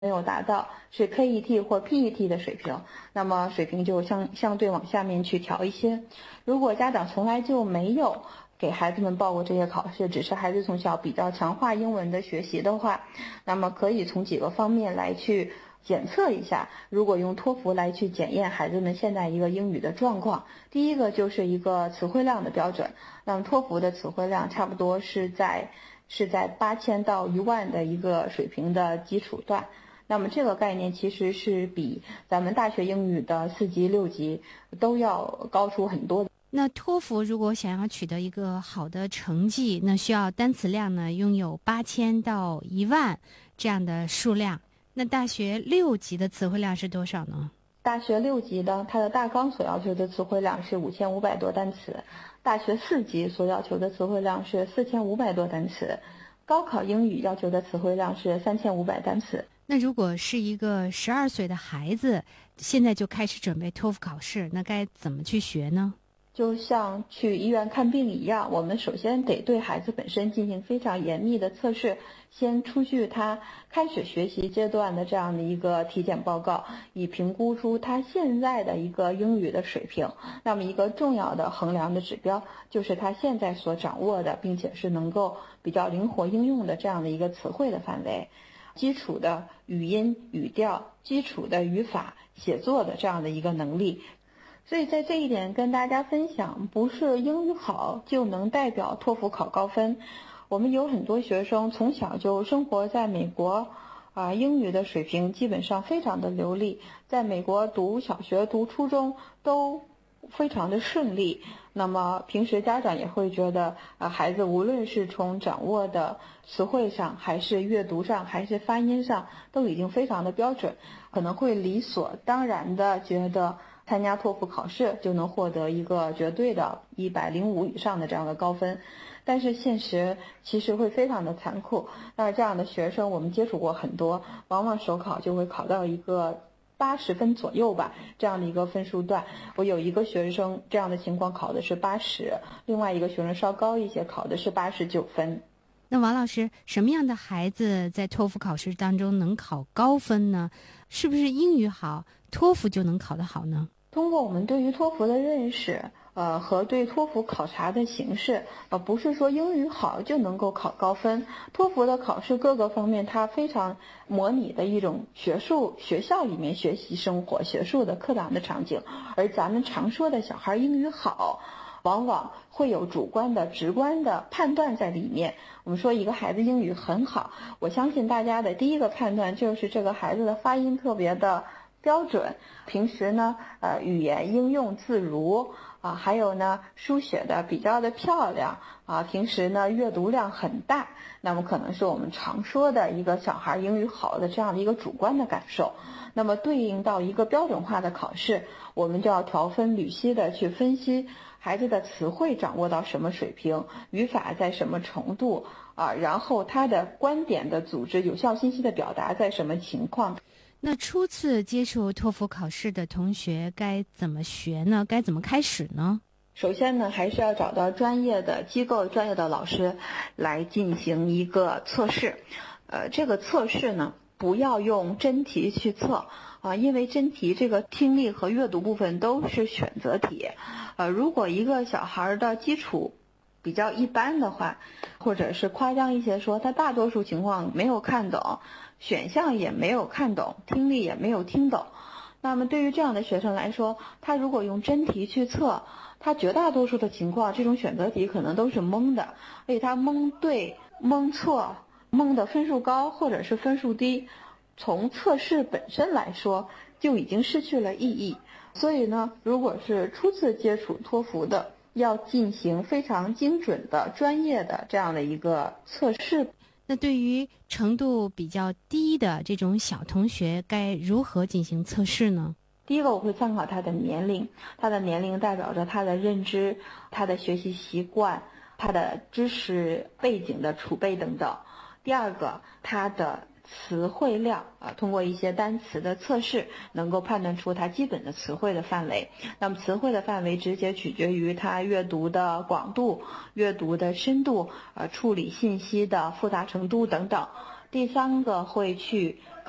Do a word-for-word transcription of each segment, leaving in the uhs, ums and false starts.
没有达到是 K E T 或 P E T 的水平，那么水平就相相对往下面去调一些。如果家长从来就没有给孩子们报过这些考试，只是孩子从小比较强化英文的学习的话，那么可以从几个方面来去检测一下。如果用托福来去检验孩子们现在一个英语的状况，第一个就是一个词汇量的标准。那么托福的词汇量差不多是在是在八千到一万的一个水平的基础段。那么这个概念其实是比咱们大学英语的四级六级都要高出很多的。 那托福如果想要取得一个好的成绩，那需要单词量呢拥有八千到一万这样的数量。那大学六级的词汇量是多少呢？ 大学六级的它的大纲所要求的词汇量是五千五百多单词，大学四级所要求的词汇量是四千五百多单词，高考英语要求的词汇量是三千五百单词。 那如果是一个十二岁的孩子，现在就开始准备托福考试，那该怎么去学呢？ 就像去医院看病一样，我们首先得对孩子本身进行非常严密的测试，先出具他开始学习阶段的这样的一个体检报告，以评估出他现在的一个英语的水平。那么一个重要的衡量的指标就是他现在所掌握的，并且是能够比较灵活应用的这样的一个词汇的范围，基础的语音语调，基础的语法写作的这样的一个能力。所以在这一点跟大家分享，不是英语好就能代表托福考高分。我们有很多学生从小就生活在美国，啊，英语的水平基本上非常的流利，在美国读小学读初中都非常的顺利。那么平时家长也会觉得啊，孩子无论是从掌握的词汇上，还是阅读上，还是发音上，都已经非常的标准，可能会理所当然的觉得参加托福考试就能获得一个绝对的一百零五以上的这样的高分。但是现实其实会非常的残酷，那这样的学生我们接触过很多，往往首考就会考到一个八十分左右吧，这样的一个分数段。我有一个学生这样的情况考的是八十，另外一个学生稍高一些，考的是八十九分。 那王老师，什么样的孩子在托福考试当中能考高分呢？是不是英语好，托福就能考得好呢？ 通过我们对于托福的认识，呃，和对托福考察的形式，呃，不是说英语好就能够考高分。托福的考试各个方面，它非常模拟的一种学术学校里面学习生活、学术的课堂的场景，而咱们常说的小孩英语好，往往会有主观的、直观的判断在里面。我们说一个孩子英语很好，我相信大家的第一个判断就是这个孩子的发音特别的标准，平时呢，呃，语言应用自如啊，还有呢，书写的比较的漂亮啊，平时呢，阅读量很大，那么可能是我们常说的一个小孩英语好的这样的一个主观的感受。那么对应到一个标准化的考试，我们就要条分缕析的去分析孩子的词汇掌握到什么水平，语法在什么程度啊，然后他的观点的组织、有效信息的表达在什么情况。 那初次接触托福考试的同学该怎么学呢？该怎么开始呢？ 首先呢，还是要找到专业的机构、专业的老师来进行一个测试。呃，这个测试呢，不要用真题去测啊，因为真题这个听力和阅读部分都是选择题。呃，如果一个小孩的基础比较一般的话，或者是夸张一些说，他大多数情况没有看懂，选项也没有看懂，听力也没有听懂。那么对于这样的学生来说，他如果用真题去测，他绝大多数的情况，这种选择题可能都是蒙的，而且他蒙对、蒙错、蒙的分数高或者是分数低，从测试本身来说就已经失去了意义。所以呢，如果是初次接触托福的，要进行非常精准的、专业的这样的一个测试。 那对于程度比较低的这种小同学，该如何进行测试呢？ 第一个，我会参考他的年龄，他的年龄代表着他的认知、他的学习习惯、他的知识背景的储备等等。第二个，他的词汇量啊，通过一些单词的测试，能够判断出它基本的词汇的范围。那么词汇的范围直接取决于它阅读的广度、阅读的深度、呃处理信息的复杂程度等等。第三个会去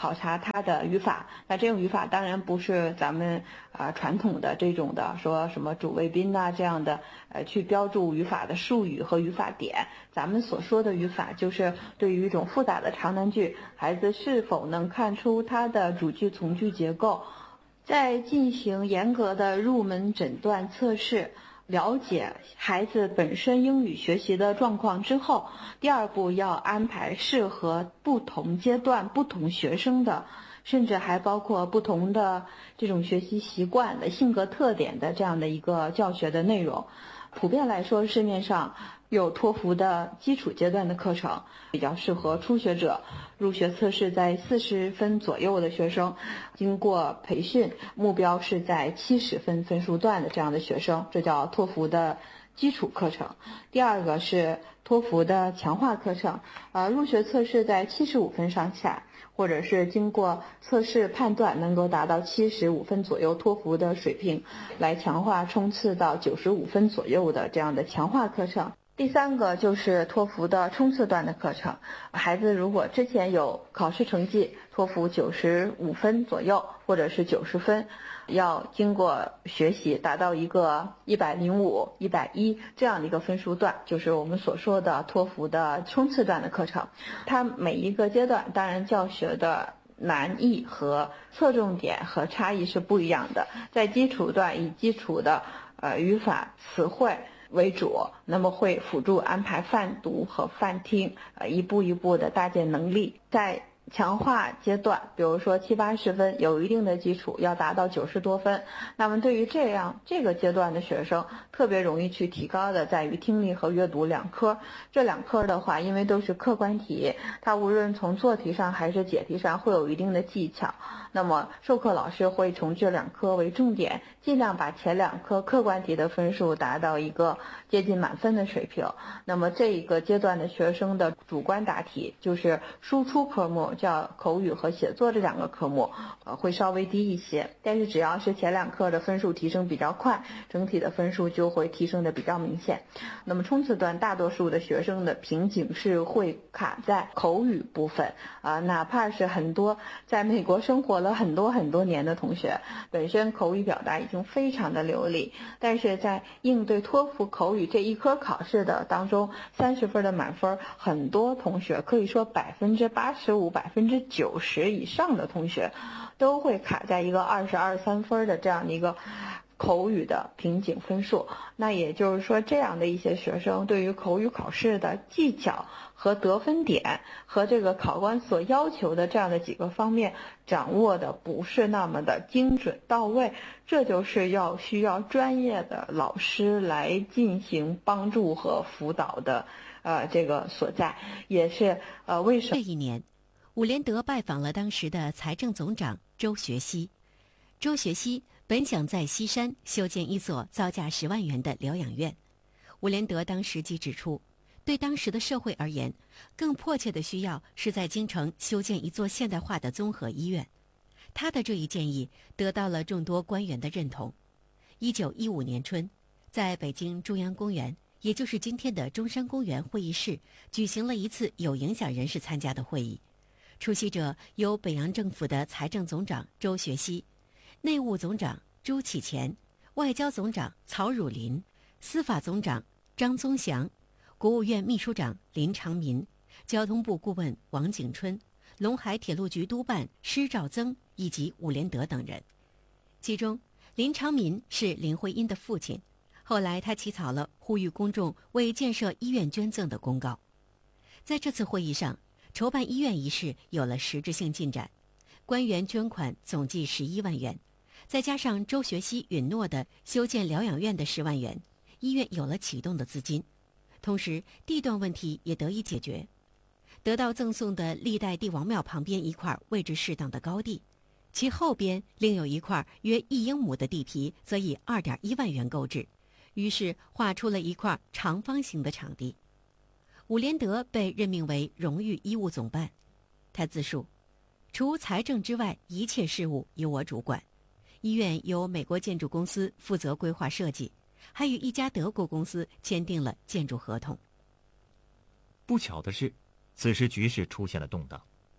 考察他的语法。那这种语法当然不是咱们啊、呃、传统的这种的说什么主谓宾呐、啊、这样的呃去标注语法的术语和语法点。咱们所说的语法就是对于一种复杂的长难句，孩子是否能看出它的主句从句结构。在进行严格的入门诊断测试，了解孩子本身英语学习的状况之后，第二步要安排适合不同阶段不同学生的，甚至还包括不同的这种学习习惯的性格特点的这样的一个教学的内容。普遍来说，市面上有托福的基础阶段的课程，比较适合初学者，入学测试在四十分左右的学生，经过培训，目标是在七十分分数段的这样的学生，这叫托福的基础课程。第二个是托福的强化课程，呃，入学测试在七十五分上下，或者是经过测试判断能够达到七十五分左右托福的水平，来强化冲刺到九十五分左右的这样的强化课程。第三个就是托福的冲刺段的课程，孩子如果之前有考试成绩托福九十五分左右或者是九十分，要经过学习达到一个一百零五、一百一这样的一个分数段，就是我们所说的托福的冲刺段的课程。它每一个阶段当然教学的难易和侧重点和差异是不一样的。在基础段以基础的呃语法词汇为主，那么会辅助安排泛读和泛听，呃，一步一步的搭建能力。在强化阶段，比如说七八十分，有一定的基础，要达到九十多分。那么对于这样这个阶段的学生，特别容易去提高的在于听力和阅读两科。这两科的话，因为都是客观题，它无论从做题上还是解题上会有一定的技巧。那么授课老师会从这两科为重点，尽量把前两科客观题的分数达到一个接近满分的水平。那么这一个阶段的学生的主观答题，就是输出科目叫口语和写作这两个科目，呃，会稍微低一些。但是只要是前两科的分数提升比较快，整体的分数就会提升的比较明显。那么冲刺段大多数的学生的瓶颈是会卡在口语部分啊、呃，哪怕是很多在美国生活了很多很多年的同学，本身口语表达已经非常的流利，但是在应对托福口语这一科考试的当中，三十分的满分，很多同学可以说百分之八十五、百分之九十以上的同学都会卡在一个二十二三分的这样的一个口语的瓶颈分数。那也就是说，这样的一些学生对于口语考试的技巧和得分点和这个考官所要求的这样的几个方面掌握的不是那么的精准到位，这就是要需要专业的老师来进行帮助和辅导的呃这个所在，也是呃为什么这一年伍连德拜访了当时的财政总长周学熙。周学熙本想在西山修建一所造价十万元的疗养院，伍连德当时即指出，对当时的社会而言，更迫切的需要是在京城修建一座现代化的综合医院。他的这一建议得到了众多官员的认同。一九一五年春，在北京中央公园，也就是今天的中山公园会议室，举行了一次有影响人士参加的会议。出席者有北洋政府的财政总长周学熙、内务总长朱启潜、外交总长曹汝霖、司法总长张宗祥、国务院秘书长林长民、交通部顾问王景春、陇海铁路局督办施肇增以及伍连德等人。其中林长民是林徽因的父亲，后来他起草了呼吁公众为建设医院捐赠的公告。在这次会议上，筹办医院一事有了实质性进展，官员捐款总计十一万元，再加上周学熙允诺的修建疗养院的十万元，医院有了启动的资金。同时地段问题也得以解决，得到赠送的历代帝王庙旁边一块位置适当的高地，其后边另有一块约一英亩的地皮，则以二点一万元购置，于是划出了一块长方形的场地。伍连德被任命为荣誉医务总办，他自述，除财政之外，一切事务由我主管。医院由美国建筑公司负责规划设计，还与一家德国公司签订了建筑合同。 不巧的是，此时局势出现了动荡。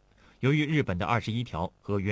由于日本的二十一条和原